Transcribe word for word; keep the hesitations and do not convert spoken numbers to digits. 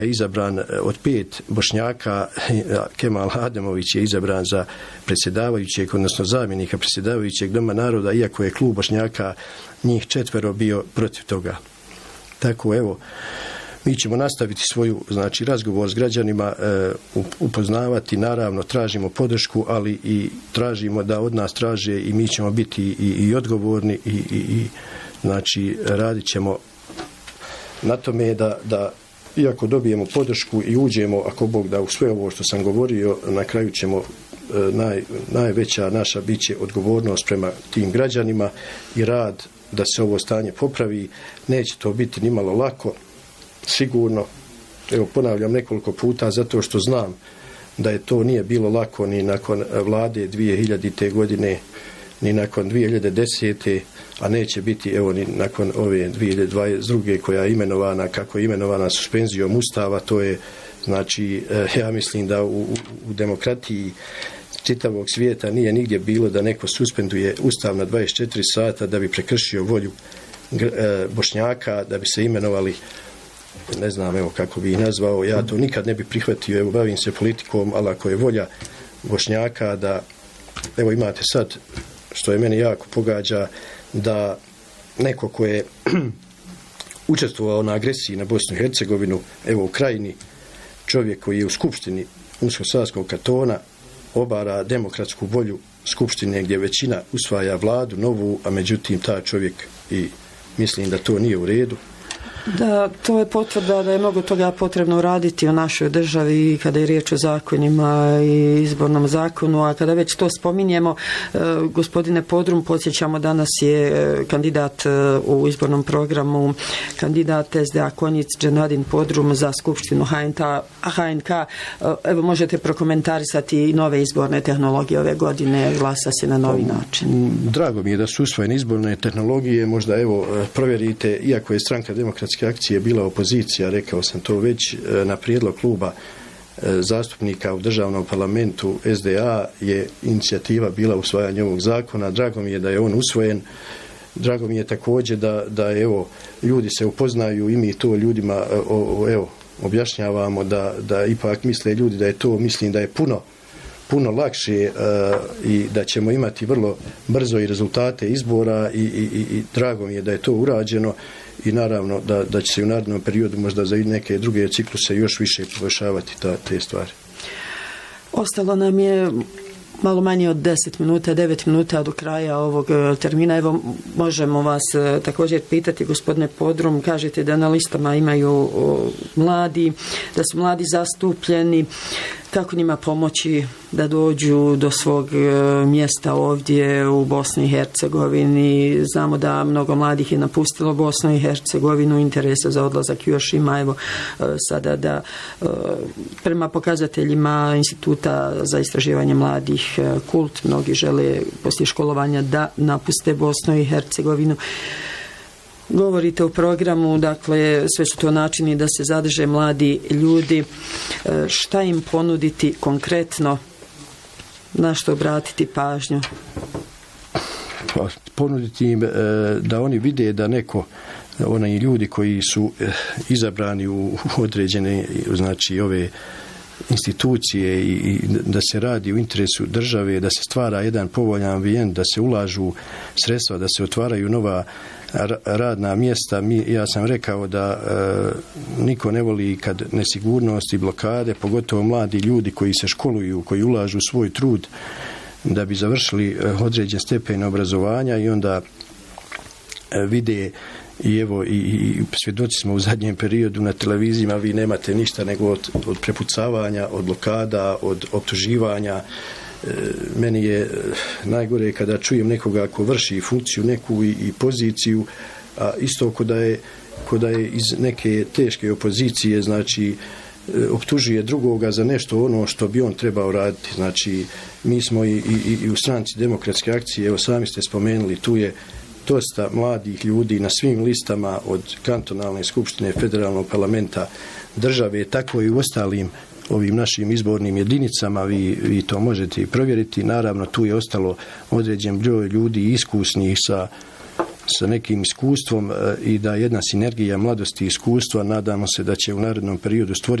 izabran od pet Bošnjaka, Kemal Ademović je izabran za predsjedavajućeg, odnosno zamjenika predsjedavajućeg Doma naroda, iako je klub Bošnjaka njih četvero bio protiv toga. Tako evo, mi ćemo nastaviti svoju, znači, razgovor s građanima, e, upoznavati, naravno tražimo podršku, ali i tražimo da od nas traže i mi ćemo biti i, i odgovorni i, i, i znači radit ćemo na tome da, da iako dobijemo podršku i uđemo, ako Bog da, u sve ovo što sam govorio, na kraju ćemo e, naj, najveća naša biće odgovornost prema tim građanima i rad da se ovo stanje popravi. Neće to biti nimalo lako, sigurno. Evo, ponavljam nekoliko puta zato što znam da je to nije bilo lako ni nakon vlade dvije hiljadite. godine, ni nakon dvije hiljade desete. a neće biti evo ni nakon ove dvije hiljade dvadeset druge. koja je imenovana kako je imenovana suspenzijom Ustava. To je, znači, ja mislim da u, u demokratiji čitavog svijeta nije nigdje bilo da neko suspenduje Ustav na dvadeset četiri sata da bi prekršio volju Bošnjaka, da bi se imenovali, ne znam evo kako bi ih nazvao, ja to nikad ne bi prihvatio, evo bavim se politikom, ali ako je volja Bošnjaka da, evo imate sad, što je meni jako pogađa, da neko ko je učestvovao na agresiji na Bosnu i Hercegovinu, evo u Krajini, čovjek koji je u skupštini Unsko-Sanskog kantona obara demokratsku volju skupštine gdje većina usvaja vladu novu, a međutim ta čovjek, i mislim da to nije u redu. Da, to je potvrda da je mnogo toga potrebno uraditi u našoj državi kada je riječ o zakonima i izbornom zakonu, a kada već to spominjemo, gospodine Podrum, podsjećamo, danas je kandidat u izbornom programu, kandidat S D A Konjic Dženadin Podrum za skupštinu H N K. Evo, možete prokomentarisati i nove izborne tehnologije ove godine, glasa se na novi način. Drago mi je da su usvojene izborne tehnologije, možda evo provjerite, iako je Stranka demokratske akcije bila opozicija, rekao sam to već, na prijedlog kluba zastupnika u državnom parlamentu S D A je inicijativa bila usvajanje ovog zakona. Drago mi je da je on usvojen. Drago mi je također da, da evo, ljudi se upoznaju i mi to ljudima o, evo, objašnjavamo da, da ipak misle ljudi da je to, mislim da je puno puno lakše uh, i da ćemo imati vrlo brzo i rezultate izbora i, i, i drago mi je da je to urađeno i naravno da, da će se u narednom periodu možda za neke druge cikluse još više poboljšavati ta, te stvari. Ostalo nam je malo manje od deset minuta, devet minuta do kraja ovog termina. Evo, možemo vas također pitati, gospodine Podrum, kažete da na listama imaju mladi, da su mladi zastupljeni. Kako njima pomoći da dođu do svog mjesta ovdje u Bosni i Hercegovini? Znamo da mnogo mladih je napustilo Bosnu i Hercegovinu, interesa za odlazak još ima. Evo sada da prema pokazateljima Instituta za istraživanje mladih Kult, mnogi žele poslije školovanja da napuste Bosnu i Hercegovinu. Govorite u programu, dakle, sve su to načini da se zadrže mladi ljudi. Šta im ponuditi konkretno? Na što obratiti pažnju? Pa, ponuditi im da oni vide da neko, oni ljudi koji su izabrani u određene, znači ove institucije i da se radi u interesu države, da se stvara jedan povoljan ambijent, da se ulažu sredstva, da se otvaraju nova radna mjesta. Mi, ja sam rekao da e, niko ne voli kad nesigurnost i blokade, pogotovo mladi ljudi koji se školuju, koji ulažu svoj trud da bi završili određen stepen obrazovanja i onda e, vide i evo i, i svjedoci smo u zadnjem periodu na televizijama, vi nemate ništa nego od, od prepucavanja, od blokada, od optuživanja. Meni je najgore kada čujem nekoga ko vrši funkciju neku i, i poziciju, a isto ko da je, ko da je iz neke teške opozicije, znači optužuje drugoga za nešto ono što bi on trebao raditi. Znači mi smo i, i, i u Stranci demokratske akcije, evo sami ste spomenuli, tu je dosta mladih ljudi na svim listama od kantonalne skupštine, federalnog parlamenta, države, tako i u ostalim ovim našim izbornim jedinicama, vi, vi to možete i provjeriti. Naravno, tu je ostalo određen broj ljudi iskusnih sa sa nekim iskustvom i da jedna sinergija mladosti i iskustva, nadamo se da će u narednom periodu stvoriti